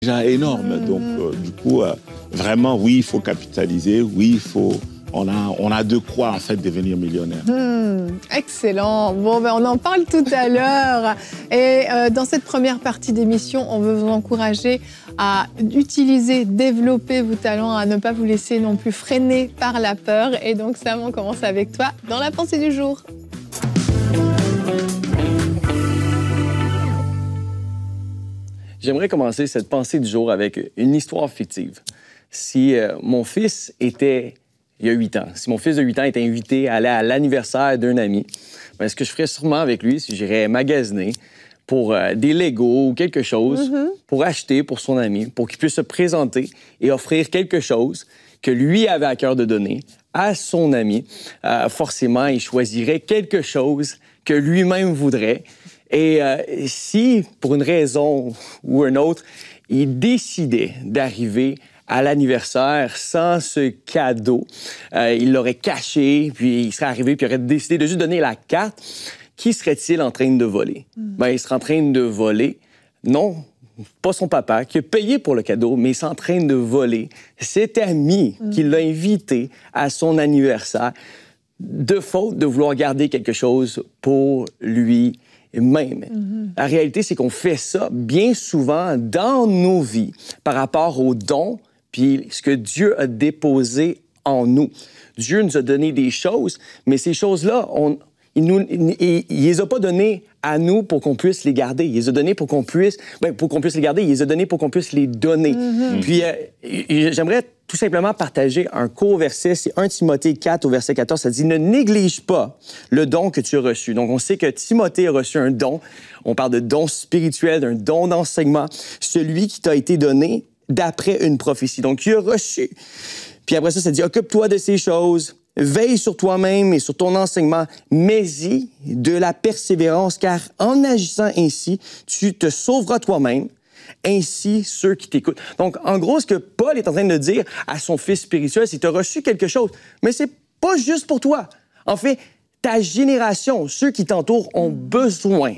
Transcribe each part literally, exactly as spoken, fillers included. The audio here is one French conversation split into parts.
déjà énorme. Mmh. Donc, euh, du coup, euh, vraiment, oui, il faut capitaliser. Oui, il faut... On a, on a de quoi, en fait, devenir millionnaire. Mmh, excellent. Bon, ben, on en parle tout à l'heure. Et euh, dans cette première partie d'émission, on veut vous encourager à utiliser, développer vos talents, à ne pas vous laisser non plus freiner par la peur. Et donc, Sam, on commence avec toi dans la pensée du jour. J'aimerais commencer cette pensée du jour avec une histoire fictive. Si euh, mon fils était... il y a huit ans. Si mon fils de huit ans était invité à aller à l'anniversaire d'un ami, bien, ce que je ferais sûrement avec lui, c'est que j'irais magasiner pour euh, des Legos ou quelque chose, mm-hmm. pour acheter pour son ami, pour qu'il puisse se présenter et offrir quelque chose que lui avait à cœur de donner à son ami. Euh, forcément, il choisirait quelque chose que lui-même voudrait. Et euh, si, pour une raison ou une autre, il décidait d'arriver à l'anniversaire sans ce cadeau, euh, il l'aurait caché, puis il serait arrivé, puis il aurait décidé de juste donner la carte, qui serait-il en train de voler? Mm. Bien, il serait en train de voler, non, pas son papa, qui a payé pour le cadeau, mais il serait en train de voler cet ami mm. qui l'a invité à son anniversaire, de faute de vouloir garder quelque chose pour lui même. Mm-hmm. La réalité, c'est qu'on fait ça bien souvent dans nos vies par rapport aux dons puis ce que Dieu a déposé en nous. Dieu nous a donné des choses, mais ces choses-là, on, il ne il, il les a pas données à nous pour qu'on puisse les garder. Il les a données pour qu'on puisse, ben, pour qu'on puisse les garder, il les a données pour qu'on puisse les donner. Mm-hmm. Puis euh, j'aimerais tout simplement partager un court verset, c'est premier Timothée quatre au verset quatorze, ça dit « Ne néglige pas le don que tu as reçu ». Donc on sait que Timothée a reçu un don, on parle de don spirituel, d'un don d'enseignement, celui qui t'a été donné d'après une prophétie. Donc, il a reçu. Puis après ça, ça dit, occupe-toi de ces choses, veille sur toi-même et sur ton enseignement, mais-y de la persévérance, car en agissant ainsi, tu te sauveras toi-même, ainsi ceux qui t'écoutent. Donc, en gros, ce que Paul est en train de dire à son fils spirituel, c'est que tu as reçu quelque chose, mais c'est pas juste pour toi. En fait, ta génération, ceux qui t'entourent, ont besoin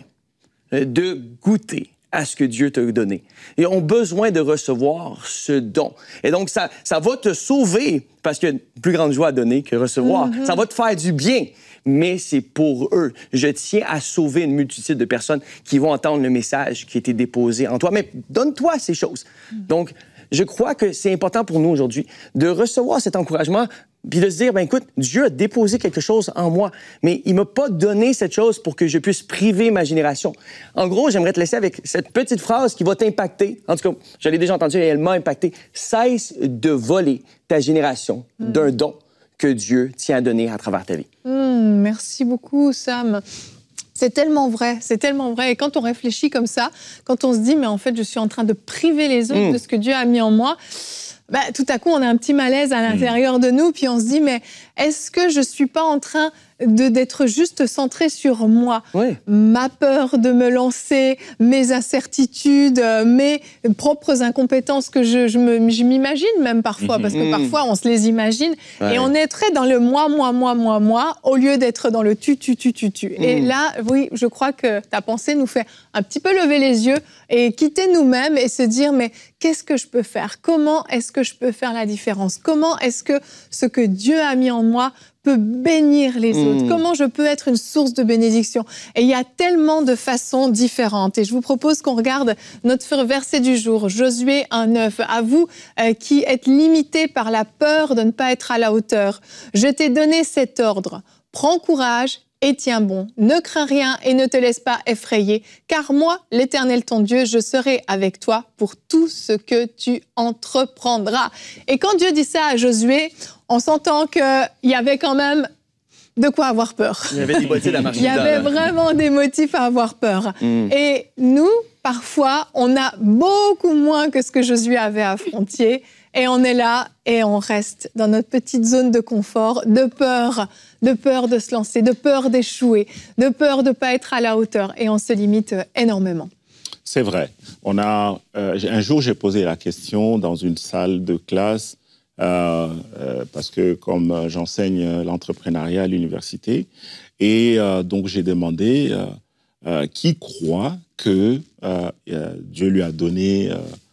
de goûter à ce que Dieu t'a donné. Et ont besoin de recevoir ce don. Et donc, ça, ça va te sauver, parce qu'il y a une plus grande joie à donner que recevoir. Mm-hmm. Ça va te faire du bien, mais c'est pour eux. Je tiens à sauver une multitude de personnes qui vont entendre le message qui a été déposé en toi. Mais donne-toi ces choses. Mm-hmm. Donc, je crois que c'est important pour nous aujourd'hui de recevoir cet encouragement puis de se dire, ben écoute, Dieu a déposé quelque chose en moi, mais il m'a pas donné cette chose pour que je puisse priver ma génération. En gros, j'aimerais te laisser avec cette petite phrase qui va t'impacter. En tout cas, je l'ai déjà entendue et elle m'a impacté. Cesse de voler ta génération mm. d'un don que Dieu tient à donner à travers ta vie. Mm, merci beaucoup, Sam. C'est tellement vrai, c'est tellement vrai. Et quand on réfléchit comme ça, quand on se dit, mais en fait, je suis en train de priver les autres mm. de ce que Dieu a mis en moi, bah, tout à coup, on a un petit malaise à l'intérieur mmh. de nous, puis on se dit, mais est-ce que je ne suis pas en train de, d'être juste centrée sur moi? Oui. Ma peur de me lancer, mes incertitudes, mes propres incompétences que je, je, me, je m'imagine même parfois, mmh. parce que mmh. parfois, on se les imagine, ouais. et on est très dans le moi, moi, moi, moi, moi, au lieu d'être dans le tu, tu, tu, tu, tu. Mmh. Et là, oui, je crois que ta pensée nous fait un petit peu lever les yeux et quitter nous-mêmes et se dire, mais qu'est-ce que je peux faire? Comment est-ce que je peux faire la différence? Comment est-ce que ce que Dieu a mis en moi peut bénir les mmh. autres? Comment je peux être une source de bénédiction? Et il y a tellement de façons différentes. Et je vous propose qu'on regarde notre verset du jour, Josué un neuf. À vous euh, qui êtes limités par la peur de ne pas être à la hauteur, je t'ai donné cet ordre. Prends courage et tiens bon. Ne crains rien et ne te laisse pas effrayer, car moi, l'Éternel ton Dieu, je serai avec toi pour tout ce que tu entreprendras. Et quand Dieu dit ça à Josué, on s'entend qu'il y avait quand même de quoi avoir peur. Il y avait des motifs à marcher. Il y avait vraiment des motifs à avoir peur. Mm. Et nous, parfois, on a beaucoup moins que ce que Josué avait affronté. Et on est là et on reste dans notre petite zone de confort, de peur, de peur de se lancer, de peur d'échouer, de peur de ne pas être à la hauteur. Et on se limite énormément. C'est vrai. On a, euh, un jour, j'ai posé la question dans une salle de classe, euh, euh, parce que comme j'enseigne l'entrepreneuriat à l'université, et euh, donc j'ai demandé euh, euh, qui croit que euh, euh, Dieu lui a donné... Euh,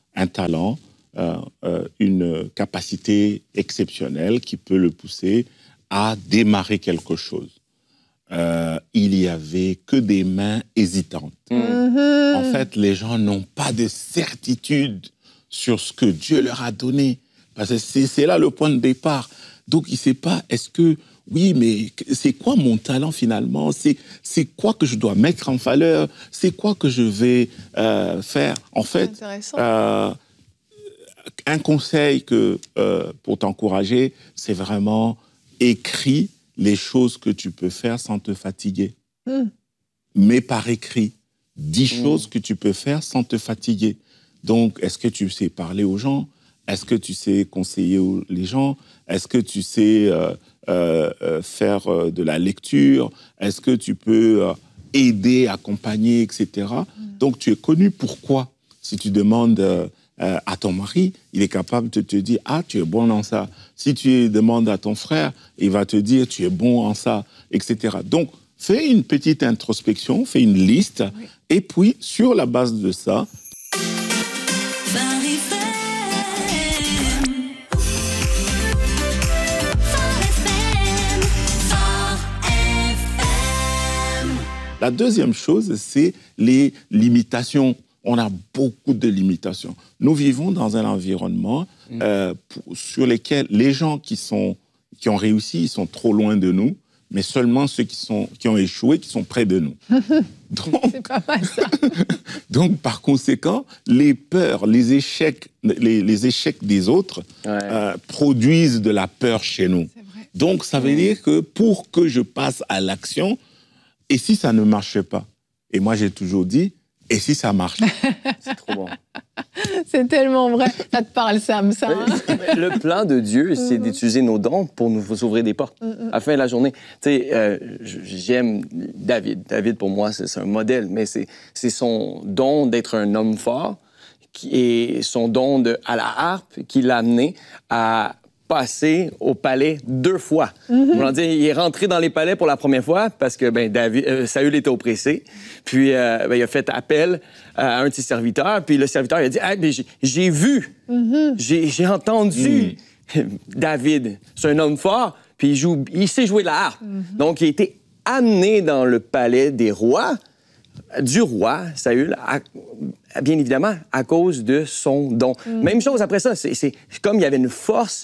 un talent, euh, euh, une capacité exceptionnelle qui peut le pousser à démarrer quelque chose. Euh, il y avait que des mains hésitantes. Mm-hmm. En fait, les gens n'ont pas de certitude sur ce que Dieu leur a donné. Parce que c'est, c'est là le point de départ. Donc, il ne sait pas, est-ce que, oui, mais c'est quoi mon talent finalement? C'est, c'est quoi que je dois mettre en valeur? C'est quoi que je vais euh, faire? En fait, euh, un conseil que, euh, pour t'encourager, c'est vraiment écris les choses que tu peux faire sans te fatiguer. Mm. Mais par écrit, dix mm. choses que tu peux faire sans te fatiguer. Donc, est-ce que tu sais parler aux gens? Est-ce que tu sais conseiller les gens? Est-ce que tu sais euh, euh, faire euh, de la lecture? Est-ce que tu peux euh, aider, accompagner, et cetera. Mm. Donc, tu es connu pourquoi? Si tu demandes euh, euh, à ton mari, il est capable de te dire « Ah, tu es bon dans ça ». Si tu demandes à ton frère, il va te dire « Tu es bon en ça », et cetera. Donc, fais une petite introspection, fais une liste, oui. Et puis, sur la base de ça... La deuxième chose, c'est les limitations. On a beaucoup de limitations. Nous vivons dans un environnement mmh. euh, pour, sur lequel les gens qui, sont, qui ont réussi, ils sont trop loin de nous, mais seulement ceux qui, sont, qui ont échoué, qui sont près de nous. Donc, c'est pas mal, ça. Donc, par conséquent, les peurs, les échecs, les, les échecs des autres ouais. euh, produisent de la peur chez nous. C'est vrai. Donc, ça veut mmh. dire que pour que je passe à l'action, et si ça ne marche pas? Et moi, j'ai toujours dit, et si ça marche? C'est trop bon. C'est tellement vrai. Ça te parle, Sam, ça. Hein? Le plan de Dieu, c'est mm-hmm. d'utiliser nos dons pour nous ouvrir des portes. Mm-hmm. À la fin de la journée, tu sais, euh, j'aime David. David, pour moi, c'est, c'est un modèle, mais c'est, c'est son don d'être un homme fort qui, et son don de, à la harpe qui l'a amené à passé au palais deux fois. Mm-hmm. On dit, il est rentré dans les palais pour la première fois parce que ben, David, euh, Saül était oppressé. Puis euh, ben, il a fait appel à un de ses serviteurs. Puis le serviteur il a dit ah, ben, j'ai, j'ai vu, mm-hmm. j'ai, j'ai entendu mm. David. C'est un homme fort. Puis il, joue, il sait jouer de la harpe. Mm-hmm. Donc il a été amené dans le palais des rois, du roi Saül, à, bien évidemment à cause de son don. Mm. Même chose après ça. C'est, c'est comme il y avait une force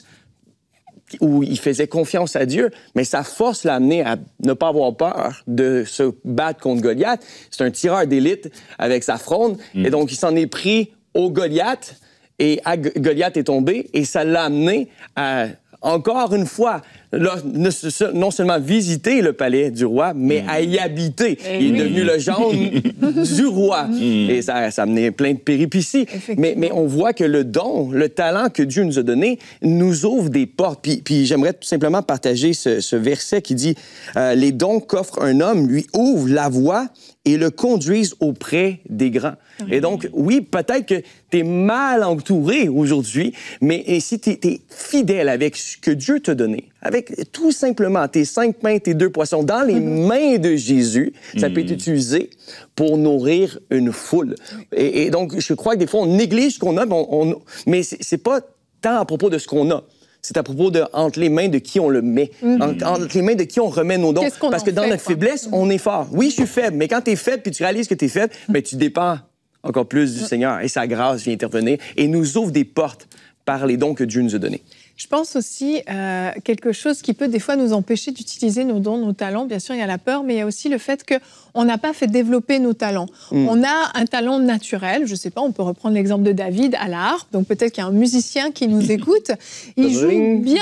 où il faisait confiance à Dieu, mais sa force l'a amené à ne pas avoir peur de se battre contre Goliath. C'est un tireur d'élite avec sa fronde, mm. et donc il s'en est pris au Goliath, et à G- Goliath est tombé, et ça l'a amené à, encore une fois, là, non seulement visiter le palais du roi, mais mmh. à y habiter. Et il oui. est devenu le gendre du roi. Mmh. Et ça, ça a amené plein de péripéties. Mais, mais on voit que le don, le talent que Dieu nous a donné, nous ouvre des portes. Puis, puis j'aimerais tout simplement partager ce, ce verset qui dit euh, « Les dons qu'offre un homme lui ouvrent la voie et le conduisent auprès des grands. » Mmh. Et donc, oui, peut-être que tu es mal entouré aujourd'hui, mais si tu es fidèle avec ce que Dieu t'a donné, avec tout simplement tes cinq pains, tes deux poissons, dans les mmh. mains de Jésus, ça mmh. peut être utilisé pour nourrir une foule. Et, et donc, je crois que des fois, on néglige ce qu'on a, on, on, mais c'est, c'est pas tant à propos de ce qu'on a. C'est à propos de entre les mains de qui on le met, mmh. entre, entre les mains de qui on remet nos dons. Parce que dans fait, notre quoi? faiblesse, mmh. on est fort. Oui, je suis faible, mais quand tu es faible puis tu réalises que tu es faible, mmh. ben, tu dépends encore plus du mmh. Seigneur et sa grâce vient intervenir et nous ouvre des portes par les dons que Dieu nous a donnés. Je pense aussi euh, quelque chose qui peut des fois nous empêcher d'utiliser nos dons, nos talents. Bien sûr, il y a la peur, mais il y a aussi le fait qu'on n'a pas fait développer nos talents. Mm. On a un talent naturel. Je ne sais pas, on peut reprendre l'exemple de David à la harpe. Donc peut-être qu'il y a un musicien qui nous écoute. Il joue bien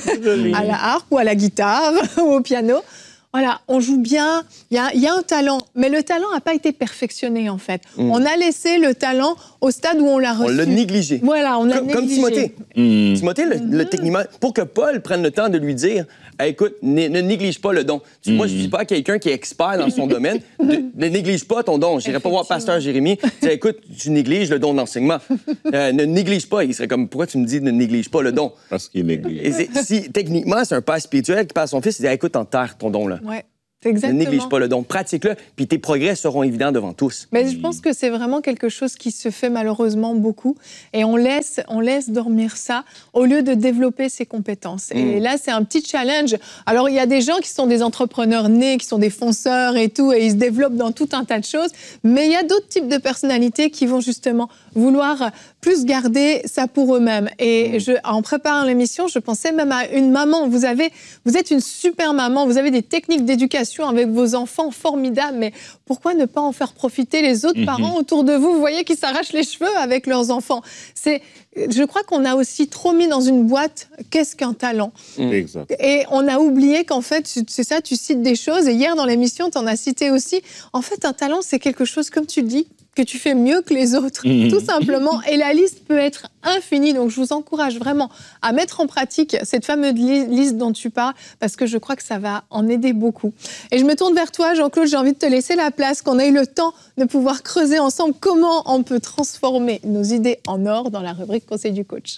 à la harpe ou à la guitare ou au piano. Voilà, on joue bien, il y a, y a un talent, mais le talent n'a pas été perfectionné, en fait. Mm. On a laissé le talent au stade où on l'a reçu. On l'a négligé. Voilà, on l'a comme, négligé. Comme Timothée. Mm. Timothée, le, mm-hmm. le techniquement, pour que Paul prenne le temps de lui dire hey, « Écoute, ne, ne néglige pas le don. Mm. » Moi, je ne dis pas à quelqu'un qui est expert dans son domaine, de, ne néglige pas ton don. Je n'irai pas voir Pasteur Jérémie, dire « Écoute, tu négliges le don d'enseignement. Euh, ne néglige pas. » Il serait comme « Pourquoi tu me dis ne néglige pas le don? » Parce qu'il néglige. Et si, techniquement, c'est un père spirituel qui parle à son fils, il dit hey, « Écoute, enterre ton don, là. » Ouais. Exactement. Ne néglige pas le don. Pratique-le, puis tes progrès seront évidents devant tous. Mais je pense que c'est vraiment quelque chose qui se fait malheureusement beaucoup. Et on laisse, on laisse dormir ça au lieu de développer ses compétences. Mm. Et là, c'est un petit challenge. Alors, il y a des gens qui sont des entrepreneurs nés, qui sont des fonceurs et tout, et ils se développent dans tout un tas de choses. Mais il y a d'autres types de personnalités qui vont justement vouloir plus garder ça pour eux-mêmes. Et mm. je, en préparant l'émission, je pensais même à une maman. Vous avez, vous êtes une super maman, vous avez des techniques d'éducation avec vos enfants formidables, mais pourquoi ne pas en faire profiter les autres mm-hmm. parents autour de vous? Vous voyez qu'ils s'arrachent les cheveux avec leurs enfants. C'est, je crois qu'on a aussi trop mis dans une boîte qu'est-ce qu'un talent. Mm. Exact. Et on a oublié qu'en fait, c'est ça, tu cites des choses, et hier dans l'émission, tu en as cité aussi. En fait, un talent, c'est quelque chose, comme tu dis, que tu fais mieux que les autres, mmh. tout simplement. Et la liste peut être infinie. Donc, je vous encourage vraiment à mettre en pratique cette fameuse liste dont tu parles, parce que je crois que ça va en aider beaucoup. Et je me tourne vers toi, Jean-Claude, j'ai envie de te laisser la place, qu'on ait eu le temps de pouvoir creuser ensemble comment on peut transformer nos idées en or dans la rubrique Conseil du coach.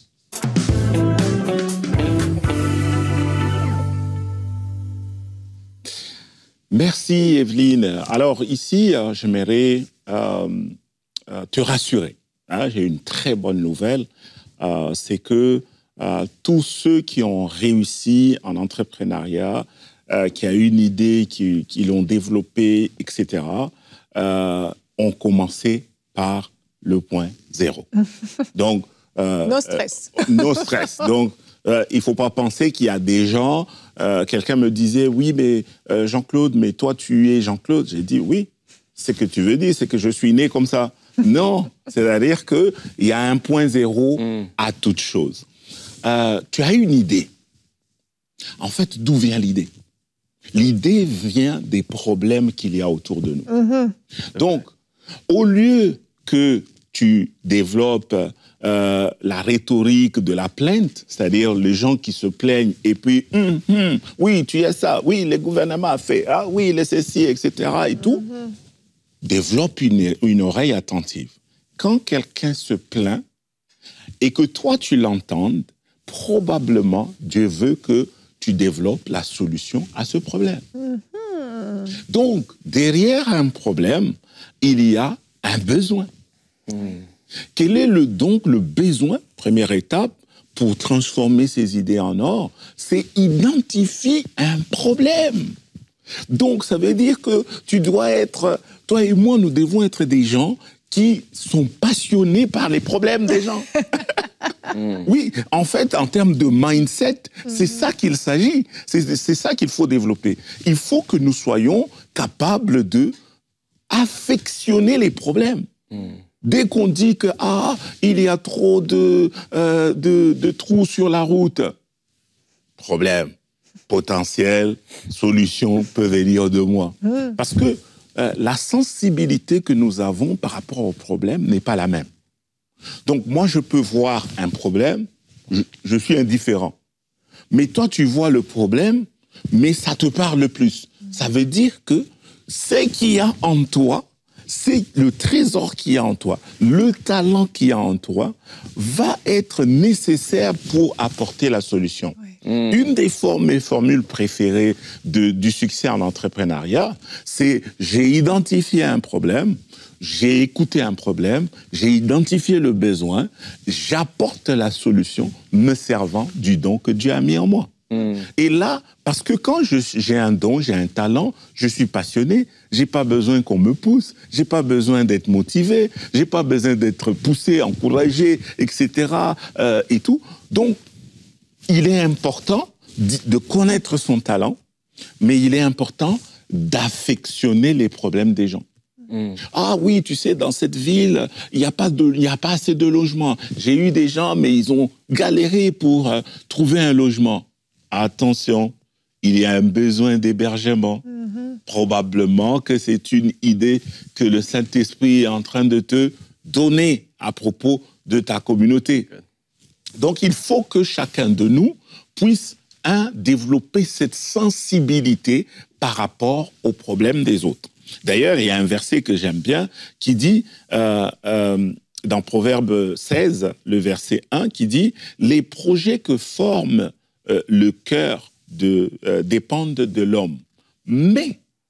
Merci, Evelyne. Alors, ici, euh, j'aimerais euh, euh, te rassurer. Hein, j'ai une très bonne nouvelle. Euh, c'est que euh, tous ceux qui ont réussi en entrepreneuriat, euh, qui ont une idée, qui, qui l'ont développée, et cetera, euh, ont commencé par le point zéro. Donc, euh, no stress. Euh, no stress. Donc, Euh, il ne faut pas penser qu'il y a des gens... Euh, quelqu'un me disait, oui, mais euh, Jean-Claude, mais toi, tu es Jean-Claude. J'ai dit, oui, c'est ce que tu veux dire, c'est que je suis né comme ça. Non, c'est-à-dire qu'il y a un point zéro mm. à toute chose. Euh, tu as une idée. En fait, d'où vient l'idée? L'idée vient des problèmes qu'il y a autour de nous. Mm-hmm. Donc, au lieu que tu développes... Euh, la rhétorique de la plainte, c'est-à-dire les gens qui se plaignent et puis hum, hum, oui, tu as ça, oui, le gouvernement a fait, ah oui, le ceci, et cetera et tout, mm-hmm. développe une, une oreille attentive. Quand quelqu'un se plaint et que toi tu l'entendes, probablement Dieu veut que tu développes la solution à ce problème. Mm-hmm. Donc, derrière un problème, il y a un besoin. Mm. Quel est le, donc le besoin, première étape, pour transformer ces idées en or? C'est identifier un problème. Donc, ça veut dire que tu dois être... Toi et moi, nous devons être des gens qui sont passionnés par les problèmes des gens. Oui, en fait, en termes de mindset, c'est ça qu'il s'agit. C'est, c'est ça qu'il faut développer. Il faut que nous soyons capables de affectionner les problèmes. Dès qu'on dit que ah, il y a trop de, euh, de, de trous sur la route, problème, potentiel, solution peut venir de moi. Mmh. Parce que euh, la sensibilité que nous avons par rapport au problème n'est pas la même. Donc moi, je peux voir un problème, je, je suis indifférent. Mais toi, tu vois le problème, mais ça te parle plus. Mmh. Ça veut dire que ce qu'il y a en toi, c'est le trésor qu'il y a en toi, le talent qu'il y a en toi, va être nécessaire pour apporter la solution. Oui. Mmh. Une des formes, mes formules préférées de, du succès en entrepreneuriat, c'est j'ai identifié un problème, j'ai écouté un problème, j'ai identifié le besoin, j'apporte la solution me servant du don que Dieu a mis en moi. Mmh. Et là, parce que quand je, j'ai un don, j'ai un talent, je suis passionné, j'ai pas besoin qu'on me pousse, j'ai pas besoin d'être motivé, j'ai pas besoin d'être poussé, encouragé, et cetera euh, et tout. Donc, il est important de connaître son talent, mais il est important d'affectionner les problèmes des gens. Mmh. Ah oui, tu sais, dans cette ville, il n'y a pas de, il n'y a pas assez de logements. J'ai eu des gens, mais ils ont galéré pour euh, trouver un logement. Attention, il y a un besoin d'hébergement. Mm-hmm. Probablement que c'est une idée que le Saint-Esprit est en train de te donner à propos de ta communauté. Donc, il faut que chacun de nous puisse, un, développer cette sensibilité par rapport aux problèmes des autres. D'ailleurs, il y a un verset que j'aime bien qui dit... Euh, euh, dans Proverbe seize, le verset un, qui dit « Les projets que forme euh, le cœur de, euh, dépendent de l'homme, mais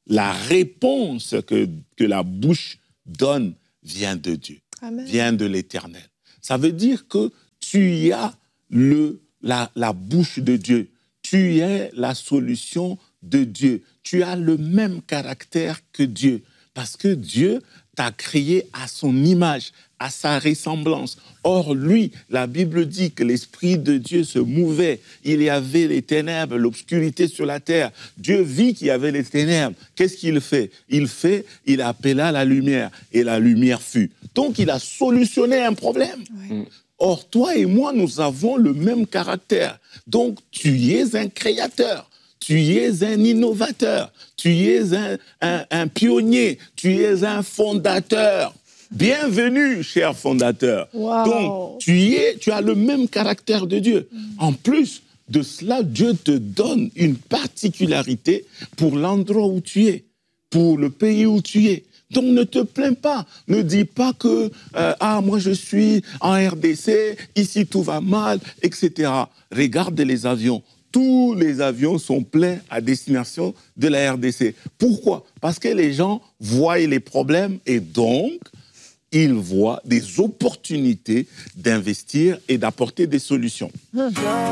la réponse que, que la bouche donne vient de Dieu, Amen. Vient de l'Éternel. Ça veut dire que tu as le, la, la bouche de Dieu, tu es la solution de Dieu, tu as le même caractère que Dieu, parce que Dieu t'a créé à son image, à sa ressemblance. Or, lui, la Bible dit que l'Esprit de Dieu se mouvait. Il y avait les ténèbres, l'obscurité sur la terre. Dieu vit qu'il y avait les ténèbres. Qu'est-ce qu'il fait? Il fait, il appela la lumière, et la lumière fut. Donc, il a solutionné un problème. Oui. Or, toi et moi, nous avons le même caractère. Donc, tu es un créateur. Tu es un innovateur, tu es un, un, un pionnier, tu es un fondateur. Bienvenue, cher fondateur. Wow. Donc, tu, es, tu as le même caractère de Dieu. Mm. En plus de cela, Dieu te donne une particularité pour l'endroit où tu es, pour le pays où tu es. Donc, ne te plains pas. Ne dis pas que euh, « Ah, moi, je suis en R D C, ici, tout va mal, et cetera » Regarde les avions. Tous les avions sont pleins à destination de la R D C. Pourquoi? Parce que les gens voient les problèmes et donc, ils voient des opportunités d'investir et d'apporter des solutions.